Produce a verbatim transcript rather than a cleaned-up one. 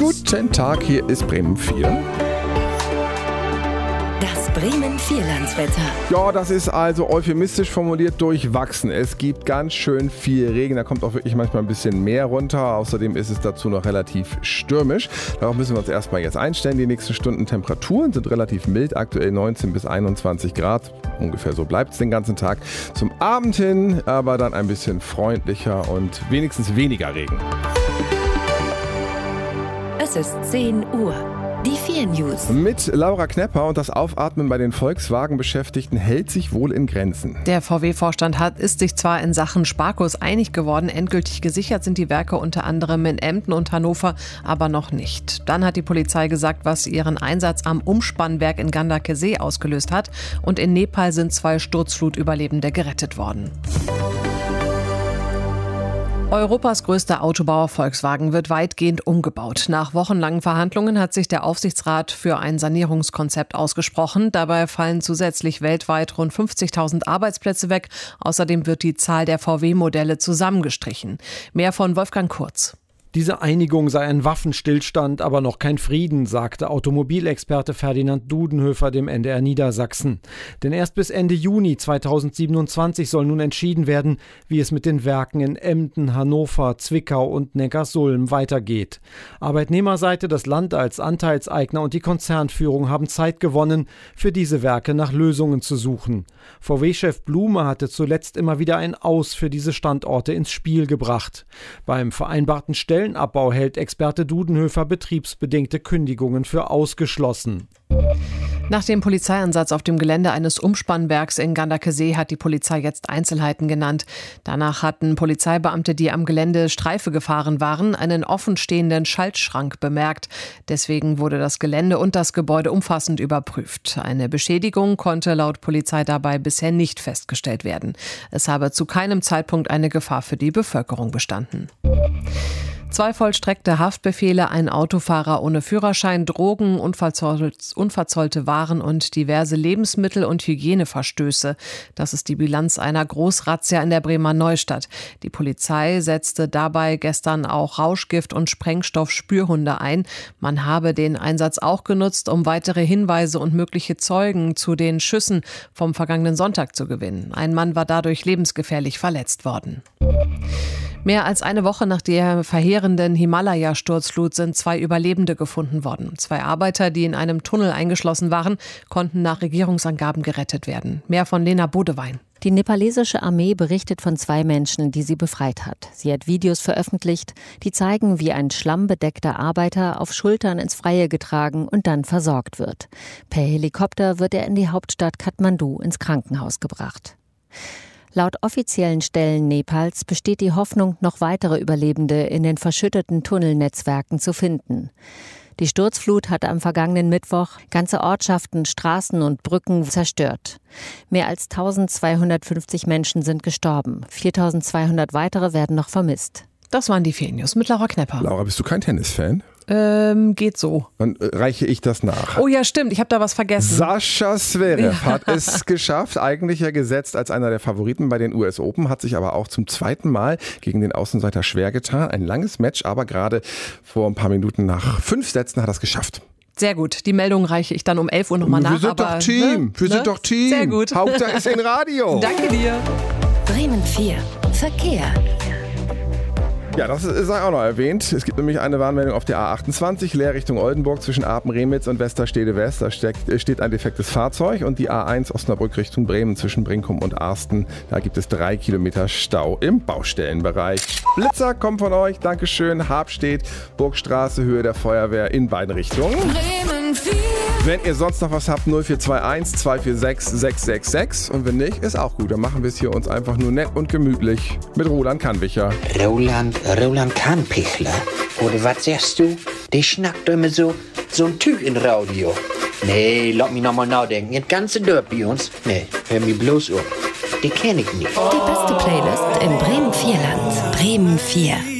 Guten Tag, hier ist Bremen vier. Das Bremen Vierlandswetter. Ja, das ist also euphemistisch formuliert durchwachsen. Es gibt ganz schön viel Regen, da kommt auch wirklich manchmal ein bisschen mehr runter. Außerdem ist es dazu noch relativ stürmisch. Darauf müssen wir uns erstmal jetzt einstellen. Die nächsten Stunden Temperaturen sind relativ mild, aktuell neunzehn bis einundzwanzig Grad. Ungefähr so bleibt es den ganzen Tag. Zum Abend hin aber dann ein bisschen freundlicher und wenigstens weniger Regen. Es ist zehn Uhr. Die vier News. Mit Laura Knepper, und das Aufatmen bei den Volkswagen-Beschäftigten hält sich wohl in Grenzen. Der V W-Vorstand hat, ist sich zwar in Sachen Sparkurs einig geworden, endgültig gesichert sind die Werke unter anderem in Emden und Hannover, aber noch nicht. Dann hat die Polizei gesagt, was ihren Einsatz am Umspannwerk in Gandakesee ausgelöst hat, und in Nepal sind zwei Sturzflutüberlebende gerettet worden. Europas größter Autobauer Volkswagen wird weitgehend umgebaut. Nach wochenlangen Verhandlungen hat sich der Aufsichtsrat für ein Sanierungskonzept ausgesprochen. Dabei fallen zusätzlich weltweit rund fünfzigtausend Arbeitsplätze weg. Außerdem wird die Zahl der V W-Modelle zusammengestrichen. Mehr von Wolfgang Kurz. Diese Einigung sei ein Waffenstillstand, aber noch kein Frieden, sagte Automobilexperte Ferdinand Dudenhöfer dem N D R Niedersachsen. Denn erst bis Ende Juni zweitausendsiebenundzwanzig soll nun entschieden werden, wie es mit den Werken in Emden, Hannover, Zwickau und Neckarsulm weitergeht. Arbeitnehmerseite, das Land als Anteilseigner und die Konzernführung haben Zeit gewonnen, für diese Werke nach Lösungen zu suchen. V W-Chef Blume hatte zuletzt immer wieder ein Aus für diese Standorte ins Spiel gebracht. Beim vereinbarten Stellen Abbau hält Experte Dudenhöfer betriebsbedingte Kündigungen für ausgeschlossen. Nach dem Polizeieinsatz auf dem Gelände eines Umspannwerks in Gandakesee hat die Polizei jetzt Einzelheiten genannt. Danach hatten Polizeibeamte, die am Gelände Streife gefahren waren, einen offenstehenden Schaltschrank bemerkt. Deswegen wurde das Gelände und das Gebäude umfassend überprüft. Eine Beschädigung konnte laut Polizei dabei bisher nicht festgestellt werden. Es habe zu keinem Zeitpunkt eine Gefahr für die Bevölkerung bestanden. Zwei vollstreckte Haftbefehle, ein Autofahrer ohne Führerschein, Drogen, unverzollte Waren und diverse Lebensmittel- und Hygieneverstöße. Das ist die Bilanz einer Großrazzia in der Bremer Neustadt. Die Polizei setzte dabei gestern auch Rauschgift- und Sprengstoffspürhunde ein. Man habe den Einsatz auch genutzt, um weitere Hinweise und mögliche Zeugen zu den Schüssen vom vergangenen Sonntag zu gewinnen. Ein Mann war dadurch lebensgefährlich verletzt worden. Mehr als eine Woche nach der verheerenden Himalaya-Sturzflut sind zwei Überlebende gefunden worden. Zwei Arbeiter, die in einem Tunnel eingeschlossen waren, konnten nach Regierungsangaben gerettet werden. Mehr von Lena Bodewein. Die nepalesische Armee berichtet von zwei Menschen, die sie befreit hat. Sie hat Videos veröffentlicht, die zeigen, wie ein schlammbedeckter Arbeiter auf Schultern ins Freie getragen und dann versorgt wird. Per Helikopter wird er in die Hauptstadt Kathmandu ins Krankenhaus gebracht. Laut offiziellen Stellen Nepals besteht die Hoffnung, noch weitere Überlebende in den verschütteten Tunnelnetzwerken zu finden. Die Sturzflut hatte am vergangenen Mittwoch ganze Ortschaften, Straßen und Brücken zerstört. Mehr als eintausendzweihundertfünfzig Menschen sind gestorben. viertausendzweihundert weitere werden noch vermisst. Das waren die vier News mit Laura Knepper. Laura, bist du kein Tennisfan? Ähm, geht so. Dann äh, reiche ich das nach. Oh ja, stimmt, ich habe da was vergessen. Sascha Zverev Ja. hat es geschafft, eigentlich ja gesetzt als einer der Favoriten bei den U S Open, hat sich aber auch zum zweiten Mal gegen den Außenseiter schwer getan. Ein langes Match, aber gerade vor ein paar Minuten nach fünf Sätzen hat er es geschafft. Sehr gut, die Meldung reiche ich dann um elf Uhr nochmal nach. Wir sind aber, doch Team, ne? wir sind Ne? doch Team. Sehr gut. Hauptsache ist in Radio. Danke dir. Bremen vier. Verkehr. Ja, das sei auch noch erwähnt. Es gibt nämlich eine Warnmeldung auf der A achtundzwanzig, Leer Richtung Oldenburg zwischen Apen-Remitz und Westerstede West. Da steckt, steht ein defektes Fahrzeug. Und die A eins Osnabrück Richtung Bremen zwischen Brinkum und Arsten. Da gibt es drei Kilometer Stau im Baustellenbereich. Blitzer kommt von euch. Dankeschön. Habstedt, Burgstraße, Höhe der Feuerwehr in beiden Richtungen. Bremen vier. Wenn ihr sonst noch was habt, null vier zwei eins, zwei vier sechs, sechs sechs sechs. Und wenn nicht, ist auch gut. Dann machen wir es hier uns einfach nur nett und gemütlich mit Roland Kannwicher. Roland, Roland Kannpichler? Oder was sagst du? Der schnackt immer so, so ein Typ in Radio. Nee, lass mich nochmal nachdenken. Das ganze Dorf bei uns? Nee, hör mich bloß auf. Die kenn ich nicht. Die beste Playlist in Bremen Vierland. Bremen vier.